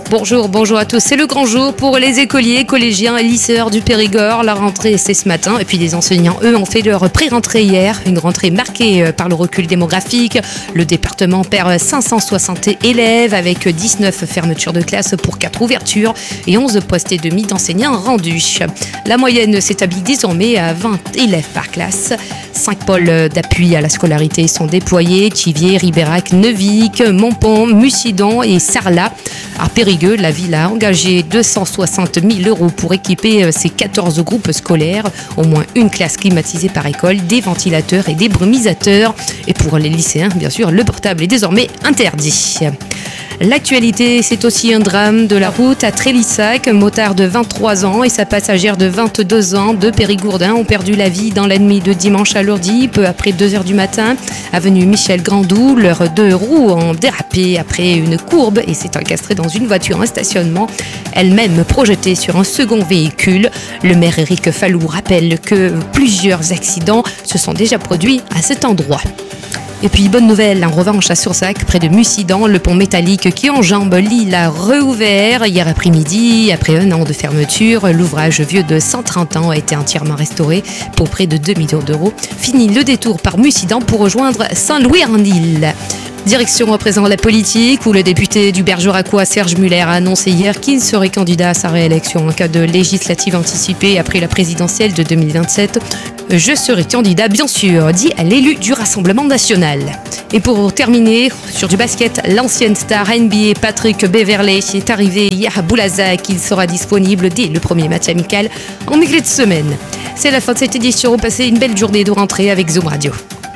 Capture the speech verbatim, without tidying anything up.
Bonjour, bonjour à tous. C'est le grand jour pour les écoliers, collégiens et lycéens du Périgord. La rentrée, c'est ce matin. Et puis les enseignants, eux, ont fait leur pré-rentrée hier. Une rentrée marquée par le recul démographique. Le département perd cinq cent soixante élèves avec dix-neuf fermetures de classe pour quatre ouvertures et onze postes et demi d'enseignants rendus. La moyenne s'établit désormais à vingt élèves par classe. Cinq pôles d'appui à la scolarité sont déployés. Thiviers, Ribérac, Neuvic, Montpont, Mucidon et Sarlat. À Périgueux, la ville a engagé deux cent soixante mille euros pour équiper ses quatorze groupes scolaires, au moins une classe climatisée par école, des ventilateurs et des brumisateurs. Et pour les lycéens, bien sûr, le portable est désormais interdit. L'actualité, c'est aussi un drame de la route à Trélissac. Un motard de vingt-trois ans et sa passagère de vingt-deux ans de Périgourdin ont perdu la vie dans la nuit de dimanche à lundi, peu après deux heures du matin, avenue Michel Grandou. Leurs deux roues ont dérapé après une courbe et s'est encastrée dans une voiture en stationnement, elle-même projetée sur un second véhicule. Le maire Éric Fallou rappelle que plusieurs accidents se sont déjà produits à cet endroit. Et puis, bonne nouvelle, en revanche, à Sursac, près de Mucident, le pont métallique qui enjambe l'île a rouvert hier après-midi. Après un an de fermeture, l'ouvrage vieux de cent trente ans a été entièrement restauré pour près de deux millions d'euros. Fini le détour par Mucident pour rejoindre Saint-Louis-en-Île. Direction à présent la politique, où le député du Bergeracois Serge Muller a annoncé hier qu'il serait candidat à sa réélection en cas de législative anticipée après la présidentielle de deux mille vingt-sept. Je serai candidat, bien sûr, dit l'élu du Rassemblement national. Et pour terminer, sur du basket, l'ancienne star N B A Patrick Beverley est arrivé hier à Boulazac. Il sera disponible dès le premier match amical en milieu de semaine. C'est la fin de cette édition. Passez une belle journée de rentrée avec Zoom Radio.